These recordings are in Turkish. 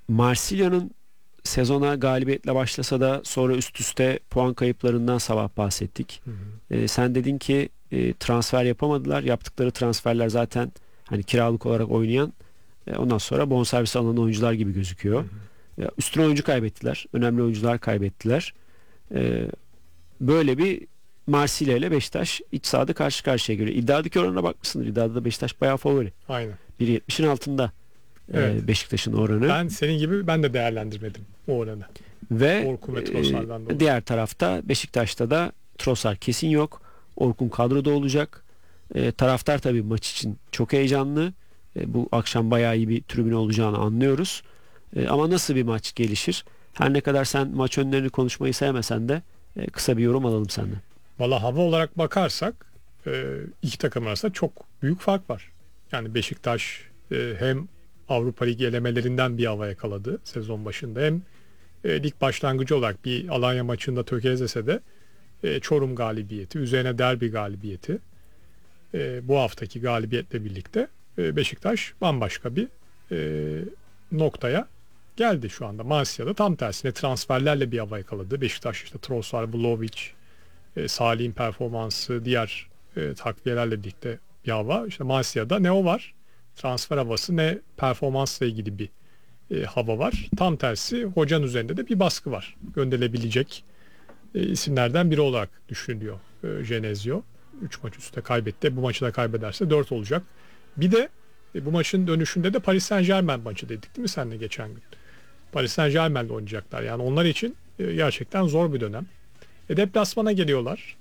Marsilya'nın sezona galibiyetle başlasa da sonra üst üste puan kayıplarından sabah bahsettik. Hı hı. Sen dedin ki transfer yapamadılar. Yaptıkları transferler zaten hani kiralık olarak oynayan, ondan sonra bonservis alınan oyuncular gibi Hı gözüküyor. hı. Üstüne oyuncu kaybettiler. Önemli oyuncular kaybettiler. E, Böyle bir Marsilya ile Beşiktaş iç sahada karşı karşıya geliyor. İddiadaki oranına bakmışsındır. İddiada da Beşiktaş bayağı favori. Aynen. 1.70'in altında Evet. Beşiktaş'ın oranı. Ben senin gibi ben de değerlendirmedim o oranı. Ve Orkun ve Trossard'dan dolayı. diğer tarafta Beşiktaş'ta da Trossard kesin yok. Orkun kadroda olacak. Taraftar tabii maç için çok heyecanlı. Bu akşam bayağı iyi bir tribün olacağını anlıyoruz. Ama nasıl bir maç gelişir? Her ne kadar sen maç önlerini konuşmayı sevmesen de kısa bir yorum alalım senden. Valla hava olarak bakarsak iki takım arasında çok büyük fark var. Yani Beşiktaş hem Avrupa Ligi elemelerinden bir hava yakaladı sezon başında, hem lig başlangıcı olarak bir Alanya maçında tökezlese de Çorum galibiyeti, üzerine derbi galibiyeti, bu haftaki galibiyetle birlikte Beşiktaş bambaşka bir noktaya geldi şu anda. Marsilya'da tam tersine transferlerle bir hava yakaladı. Beşiktaş işte Trossard, Vlahovic, Salih'in performansı, diğer takviyelerle birlikte bir hava. İşte Marsilya'da ne o var? Transfer havası, ne performansla ilgili bir hava var. Tam tersi hocanın üzerinde de bir baskı var. Gönderilebilecek isimlerden biri olarak düşünülüyor Genesio. 3 maç üstte kaybetti. Bu maçı da kaybederse 4 olacak. Bir de bu maçın dönüşünde de Paris Saint-Germain maçı dedik değil mi seninle geçen gün? Paris Saint-Germain'le oynayacaklar. Yani onlar için gerçekten zor bir dönem. Deplasmana geliyorlar.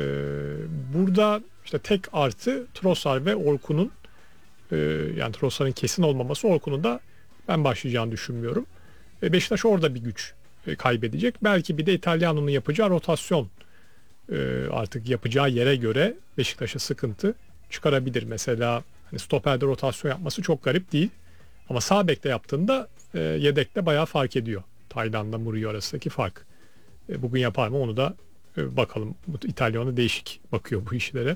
Burada işte tek artı Trossard ve Orkun'un, yani Trossard'ın kesin olmaması, Orkun'un da ben başlayacağını düşünmüyorum. Beşiktaş orada bir güç kaybedecek. Belki bir de İtalyanonun yapacağı rotasyon artık yapacağı yere göre Beşiktaş'a sıkıntı çıkarabilir. Mesela hani stoperde rotasyon yapması çok garip değil. Ama sağ bekte yaptığında yedekte bayağı fark ediyor. Tayland'la Murillo arasındaki fark. Bugün yapar mı onu da bakalım. İtalyanı değişik bakıyor bu işlere.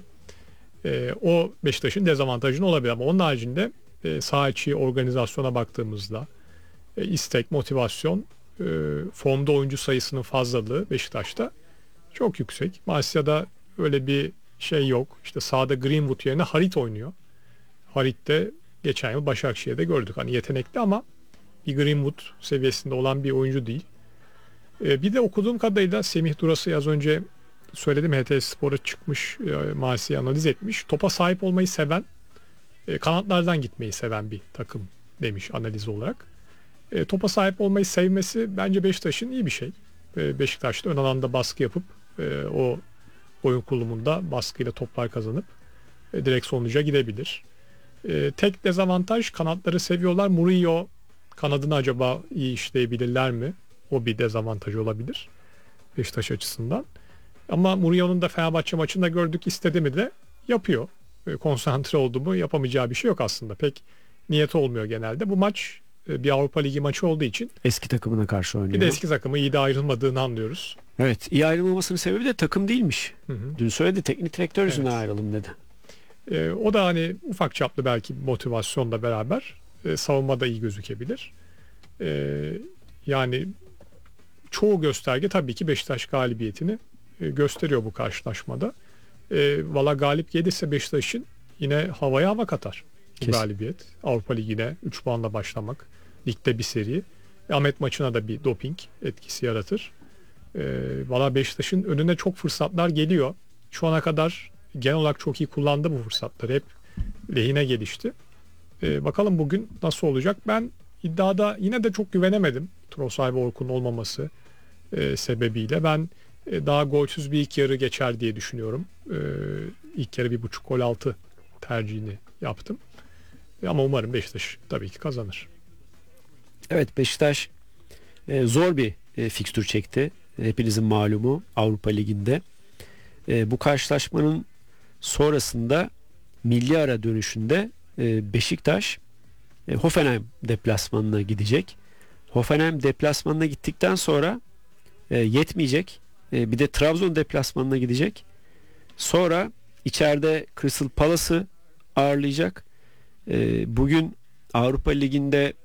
O Beşiktaş'ın dezavantajını olabilir ama onun haricinde saha içi organizasyona baktığımızda istek, motivasyon, formda oyuncu sayısının fazlalığı Beşiktaş'ta çok yüksek. Marsilya'da öyle bir şey yok. İşte sahada Greenwood yerine Harit oynuyor. Harit de geçen yıl Başakşehir'de gördük. Hani yetenekli ama bir Greenwood seviyesinde olan bir oyuncu değil. Bir de okuduğum kadarıyla Semih Durası az önce söyledim, HTS Spor'a çıkmış, Marsilya'yı analiz etmiş. Topa sahip olmayı seven, kanatlardan gitmeyi seven bir takım demiş analiz olarak. Topa sahip olmayı sevmesi bence Beşiktaş'ın iyi bir şey. Beşiktaş'ta ön alanda baskı yapıp o oyun kurulumunda baskıyla toplar kazanıp direkt sonuca gidebilir. Tek dezavantaj, kanatları seviyorlar. Murillo kanadını acaba iyi işleyebilirler mi? O bir dezavantaj olabilir Beşiktaş açısından. Ama Mourinho'nun da Fenerbahçe maçında gördük, istedi mi de yapıyor. Konsantre oldu mu yapamayacağı bir şey yok aslında. Pek niyeti olmuyor genelde. Bu maç bir Avrupa Ligi maçı olduğu için Eski takımına karşı oynuyor. bir de eski takımı iyi de ayrılmadığını anlıyoruz. Evet, iyi ayrılmamasının sebebi de takım değilmiş. Hı hı. Dün söyledi, teknik direktör yüzünden Evet. ayrılım dedi. O da hani ufak çaplı belki motivasyonla beraber savunmada iyi gözükebilir. Yani çoğu gösterge tabii ki Beşiktaş galibiyetini gösteriyor bu karşılaşmada. Valla galip gelirse Beşiktaş'ın yine havaya hava katar bu Kesin. galibiyet. Avrupa Ligi'ne 3 puanla başlamak. Ligde bir seri. Ahmet maçına da bir doping etkisi yaratır. Valla Beşiktaş'ın önüne çok fırsatlar geliyor. Şu ana kadar genel olarak çok iyi kullandı bu fırsatları. Hep lehine gelişti. Bakalım bugün nasıl olacak? Ben iddiada yine de çok güvenemedim. Trossard ve Orkun'un olmaması sebebiyle. Ben daha golsüz bir ilk yarı geçer diye düşünüyorum. İlk yarı 1.5 gol altı tercihini yaptım. Ama umarım Beşiktaş tabii ki kazanır. Evet, Beşiktaş zor bir fikstür çekti. Hepinizin malumu Avrupa Ligi'nde. Bu karşılaşmanın sonrasında milli ara dönüşünde Beşiktaş Hoffenheim deplasmanına gidecek. Hoffenheim deplasmanına gittikten sonra yetmeyecek. Bir de Trabzon deplasmanına gidecek. Sonra içeride Crystal Palace'ı ağırlayacak. Bugün Avrupa Ligi'nde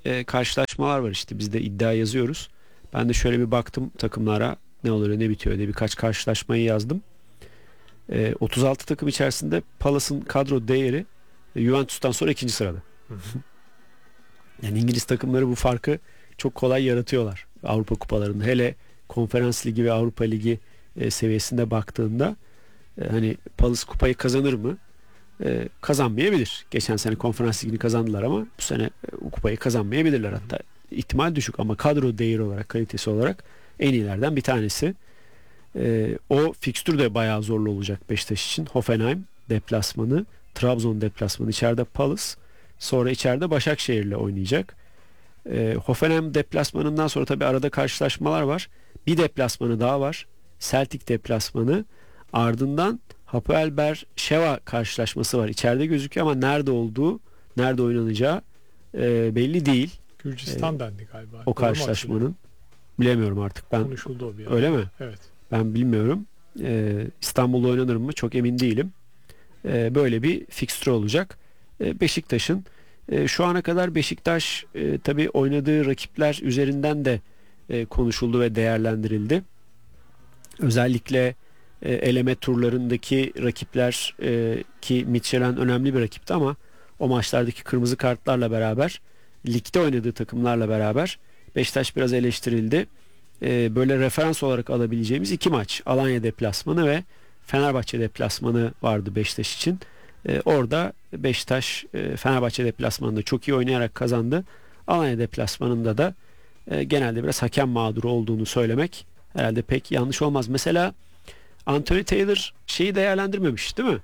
karşılaşmalar var işte. Biz de iddia yazıyoruz. Ben de şöyle bir baktım takımlara, ne oluyor ne bitiyor diye birkaç karşılaşmayı yazdım. 36 takım içerisinde Palace'ın kadro değeri Juventus'tan sonra ikinci sırada. Yani İngiliz takımları bu farkı çok kolay yaratıyorlar Avrupa kupalarında. Hele Konferans Ligi ve Avrupa Ligi seviyesinde baktığında hani Palace kupayı kazanır mı? Kazanmayabilir. Geçen sene Konferans Ligi'ni kazandılar ama bu sene o kupayı kazanmayabilirler hatta. İhtimal düşük ama kadro değeri olarak, kalitesi olarak en iyilerden bir tanesi. O fikstür de bayağı zorlu olacak Beşiktaş için. Hoffenheim deplasmanı, Trabzon deplasmanı, içeride Palace, sonra içeride Başakşehir'le oynayacak. Hoffenheim deplasmanından sonra tabii arada karşılaşmalar var. Bir deplasmanı daha var. Celtic deplasmanı. Ardından Hapoel Beersheva karşılaşması var. İçeride gözüküyor ama nerede olduğu, nerede oynanacağı belli değil. Gürcistan dendi galiba. O karşılaşmanın. Bilemiyorum artık ben. Konuşuldu o bir Öyle mi? Evet. Ben bilmiyorum. İstanbul'da oynanır mı? Çok emin değilim. Böyle bir fikstür olacak. Beşiktaş'ın şu ana kadar Beşiktaş tabii oynadığı rakipler üzerinden de konuşuldu ve değerlendirildi. Özellikle eleme turlarındaki rakipler ki Midtjylland önemli bir rakipti ama o maçlardaki kırmızı kartlarla beraber ligde oynadığı takımlarla beraber Beşiktaş biraz eleştirildi. Böyle referans olarak alabileceğimiz iki maç, Alanya deplasmanı ve Fenerbahçe deplasmanı vardı Beşiktaş için. Orada Beşiktaş Fenerbahçe deplasmanında çok iyi oynayarak kazandı. Alanya deplasmanında da genelde biraz hakem mağduru olduğunu söylemek herhalde pek yanlış olmaz. Mesela Anthony Taylor şeyi değerlendirmemiş değil mi?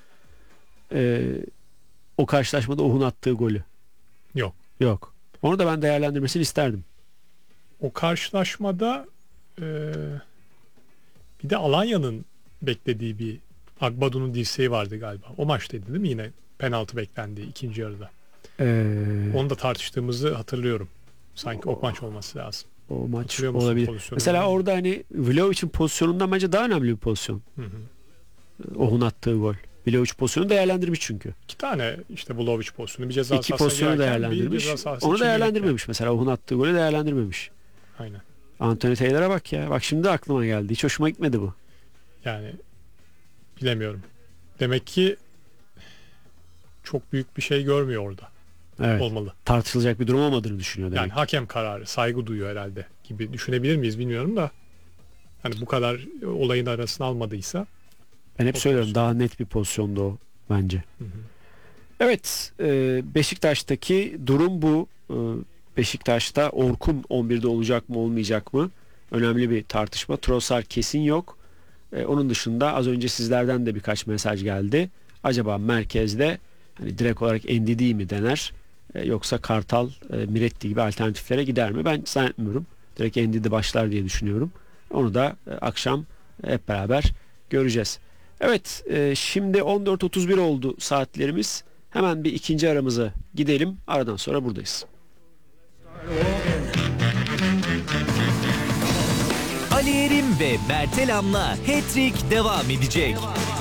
O karşılaşmada Ohun attığı golü. Yok. Yok. Onu da ben değerlendirmesini isterdim. O karşılaşmada bir de Alanya'nın beklediği bir Agbadu'nun dirseği vardı galiba. O maçtaydı değil mi yine penaltı beklendi ikinci yarıda. Onu da tartıştığımızı hatırlıyorum. Sanki o maç olması lazım. O maç olabilir. Mesela orada hani Vlahovic'in pozisyonundan bence daha önemli bir pozisyon. Ohun attığı gol. Vlahovic pozisyonu değerlendirmiş çünkü. İki tane işte Vlahovic pozisyonu, bir ceza İki pozisyonu değerlendirmiş. Onu değerlendirmemiş mesela. Ohun attığı golü değerlendirmemiş. Aynen. Anthony Taylor'a bak ya. Bak şimdi aklıma geldi. Hiç hoşuma gitmedi bu. Yani bilemiyorum. Demek ki çok büyük bir şey görmüyor orada. Evet. Olmalı. Tartışılacak bir durum olmadığını düşünüyor demek. Yani hakem kararı, saygı duyuyor herhalde gibi düşünebilir miyiz bilmiyorum da. Hani bu kadar olayın arasına almadıysa. Ben hep söylüyorum daha net bir pozisyonda o bence. Evet, Beşiktaş'taki durum bu. Beşiktaş'ta Orkun 11'de olacak mı olmayacak mı? Önemli bir tartışma. Trossard kesin yok. Onun dışında az önce sizlerden de birkaç mesaj geldi. Acaba merkezde hani direkt olarak Ndidi mi dener? Yoksa Kartal, Miretti gibi alternatiflere gider mi? Ben zannetmiyorum. Direkt Ndidi başlar diye düşünüyorum. Onu da akşam hep beraber göreceğiz. Evet, şimdi 14.31 oldu saatlerimiz. Hemen bir ikinci aramıza gidelim. Aradan sonra buradayız. Ali Erim ve Bertelam'la Hat-Trick devam edecek.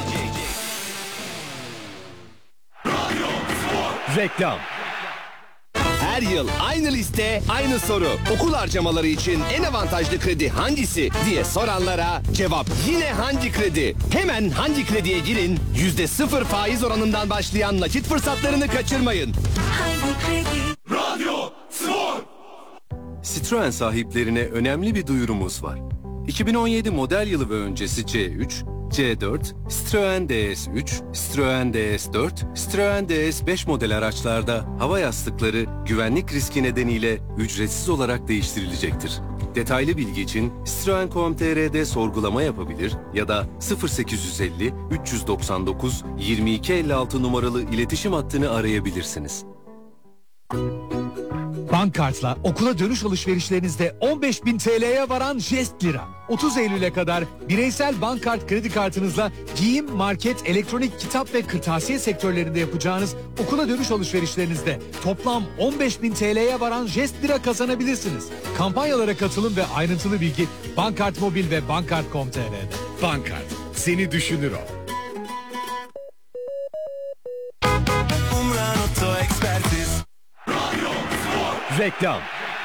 Reklam. Her yıl aynı liste, aynı soru. Okul harcamaları için en avantajlı kredi hangisi diye soranlara cevap yine Hanci Kredi. Hemen Hanci Kredi'ye girin. %0 faiz oranından başlayan nakit fırsatlarını kaçırmayın. Radyo Spor. Citroen sahiplerine önemli bir duyurumuz var. 2017 model yılı ve öncesi C3, C4, Citroen DS3, Citroen DS4, Citroen DS5 model araçlarda hava yastıkları güvenlik riski nedeniyle ücretsiz olarak değiştirilecektir. Detaylı bilgi için Citroen.com.tr'de sorgulama yapabilir ya da 0850 399 2256 numaralı iletişim hattını arayabilirsiniz. Bankkart'la okula dönüş alışverişlerinizde 15.000 TL'ye varan jest lira. 30 Eylül'e kadar bireysel bankkart kredi kartınızla giyim, market, elektronik, kitap ve kırtasiye sektörlerinde yapacağınız okula dönüş alışverişlerinizde toplam 15.000 TL'ye varan jest lira kazanabilirsiniz. Kampanyalara katılın ve ayrıntılı bilgi Bankkart Mobil ve Bankkart.com.tr'de. Bankkart. Seni düşünür o. Reklam.